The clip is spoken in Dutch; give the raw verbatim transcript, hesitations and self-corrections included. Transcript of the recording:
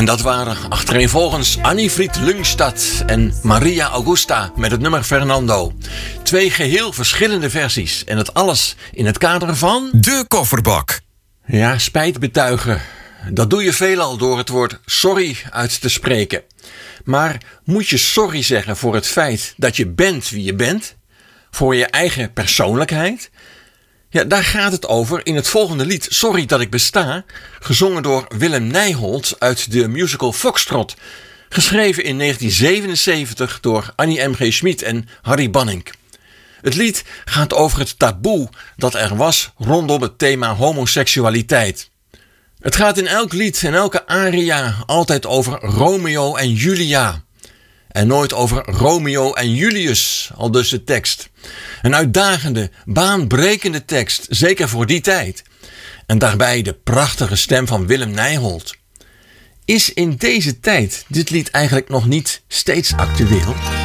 En dat waren achtereenvolgens Annie-Fried Lungstad en Maria Augusta met het nummer Fernando. Twee geheel verschillende versies en het alles in het kader van... De Kofferbak. Ja, spijt betuigen. Dat doe je veelal door het woord sorry uit te spreken. Maar moet je sorry zeggen voor het feit dat je bent wie je bent? Voor je eigen persoonlijkheid? Ja, daar gaat het over in het volgende lied Sorry dat ik besta, gezongen door Willem Nijholt uit de musical Foxtrot, geschreven in negentien zevenenzeventig door Annie M G Schmid en Harry Banning. Het lied gaat over het taboe dat er was rondom het thema homoseksualiteit. Het gaat in elk lied en elke aria altijd over Romeo en Julia. En nooit over Romeo en Julius, aldus de tekst. Een uitdagende, baanbrekende tekst, zeker voor die tijd. En daarbij de prachtige stem van Willem Nijholt. Is in deze tijd dit lied eigenlijk nog niet steeds actueel?